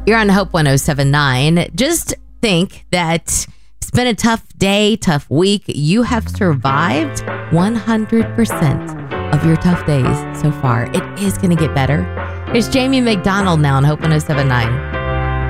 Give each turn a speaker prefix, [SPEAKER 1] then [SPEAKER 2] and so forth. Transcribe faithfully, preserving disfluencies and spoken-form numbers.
[SPEAKER 1] You're on Hope one oh seven point nine. Just think that it's been a tough day, tough week. You have survived one hundred percent of your tough days so far. It is going to get better. Here's Jamie McDonald now on Hope one oh seven point nine.